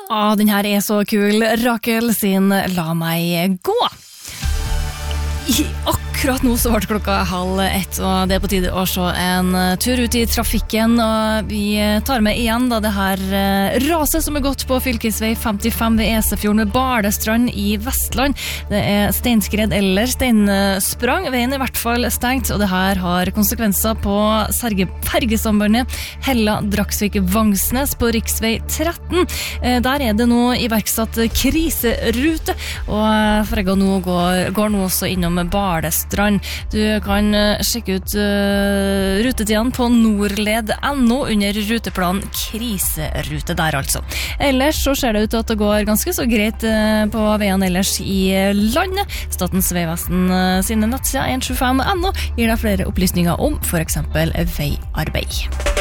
Den her så kul. Rakel sin La meg gå. Akkurat nå så ble klokka 12:30, og det på tide å se en tur ut I trafikken, og vi tar med igjen da det her raset som gått på fylkesvei 55 ved Esefjorden ved Balestrand I Vestland. Det steinskred eller steinsprang. Veien I hvert fall stengt, og det her har konsekvenser på fergesambandet Hella-Dragsvik-Vangsnes på riksvei 13. Der det nå iverksatt kriserute, og ferga nå går nå også innom Balestrand. Du kan sjekke ut rutetidene på nordled.no under ruteplanen kriserute der altså. Ellers så ser det ut til at det går ganske så greit på veien ellers I landet. Statens Vegvesen sine nettsider 125.no gir deg flere opplysninger om for eksempel veiarbeid.